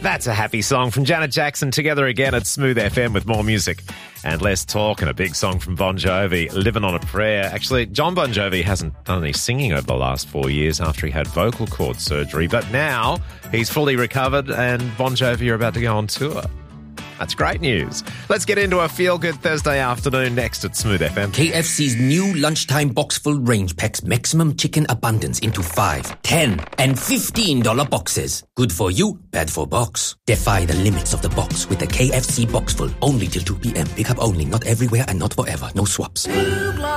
That's a happy song from Janet Jackson, together again at Smooth FM with more music and less talk, and a big song from Bon Jovi, Living on a Prayer. Actually, John Bon Jovi hasn't done any singing over the last 4 years after he had vocal cord surgery, but now he's fully recovered and Bon Jovi are about to go on tour. That's great news. Let's get into a feel-good Thursday afternoon next at Smooth FM. KFC's new lunchtime box-full range packs maximum chicken abundance into $5, $10, and $15 boxes. Good for you, bad for box. Defy the limits of the box with the KFC box full. Only till 2 p.m. Pick up only, not everywhere and not forever. No swaps.